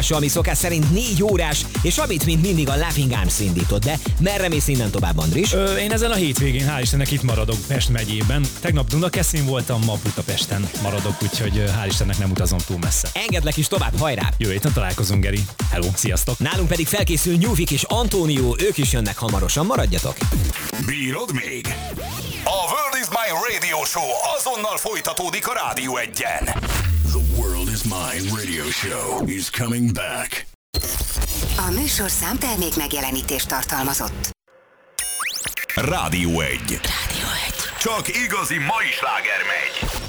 ami szokás szerint 4 órás, és amit mint mindig a Laughing Arms indított, de merre mész innen tovább, Andris? Én ezen a hétvégén, hál' Istennek itt maradok Pest megyében. Tegnap Dunakeszin voltam, ma Budapesten maradok, úgyhogy hál' Istennek nem utazom túl messze. Engedlek is tovább, hajrá! Jövő héten találkozunk, Geri. Hello, sziasztok! Nálunk pedig felkészül Nyúvik és Antónió, ők is jönnek hamarosan, maradjatok! Bírod még? A World is Mine Radio Show azonnal folytatódik a Rádió 1-en. The World is Mine Radio Show is coming back. A műsorszám termék megjelenítést tartalmazott. Rádió 1. Rádió 1. Csak igazi mai sláger megy.